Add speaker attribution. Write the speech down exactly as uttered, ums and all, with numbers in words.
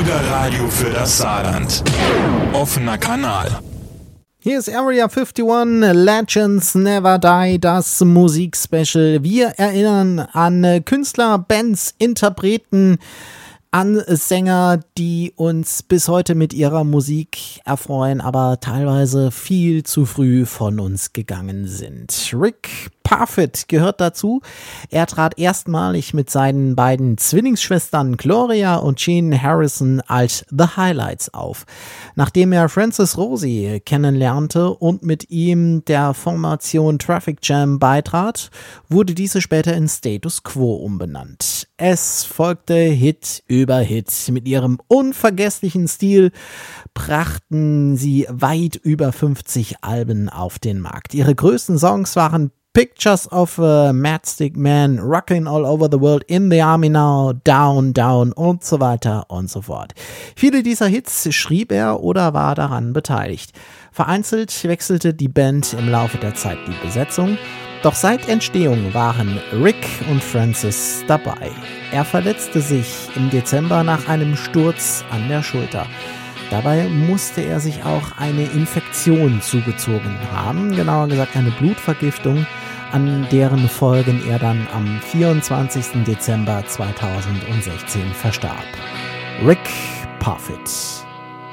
Speaker 1: Bürgerradio für das Saarland. Offener Kanal.
Speaker 2: Hier ist Area einundfünfzig, Legends Never Die, das Musikspecial. Wir erinnern an Künstler, Bands, Interpreten, an Sänger, die uns bis heute mit ihrer Musik erfreuen, aber teilweise viel zu früh von uns gegangen sind. Rick Parfitt gehört dazu. Er trat erstmalig mit seinen beiden Zwillingsschwestern Gloria und Jean Harrison als The Highlights auf. Nachdem er Francis Rosie kennenlernte und mit ihm der Formation Traffic Jam beitrat, wurde diese später in Status Quo umbenannt. Es folgte Hit über Hit. Mit ihrem unvergesslichen Stil brachten sie weit über fünfzig Alben auf den Markt. Ihre größten Songs waren Pictures of a Matchstick Man, Rockin' All Over the World, In the Army Now, Down, Down und so weiter und so fort. Viele dieser Hits schrieb er oder war daran beteiligt. Vereinzelt wechselte die Band im Laufe der Zeit die Besetzung, doch seit Entstehung waren Rick und Francis dabei. Er verletzte sich im Dezember nach einem Sturz an der Schulter. Dabei musste er sich auch eine Infektion zugezogen haben, genauer gesagt eine Blutvergiftung, an deren Folgen er dann am vierundzwanzigsten Dezember zweitausendsechzehn verstarb. Rick Parfitt.